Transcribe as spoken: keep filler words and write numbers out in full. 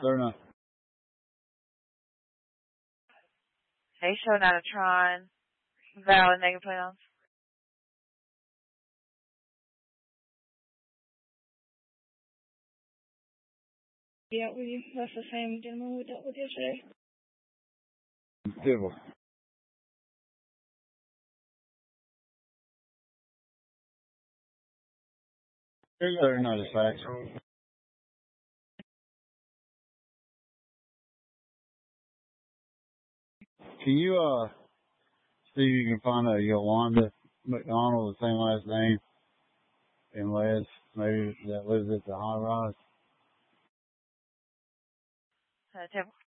They're not. Hey, show not a Tron. Valid negative pounds. Yeah, with you. That's the same gentleman we dealt with yesterday. Civil. They're not as factual. Can you uh see if you can find a Yolanda McDonald, the same last name, in Les, maybe that lives at the high rise? Uh, table.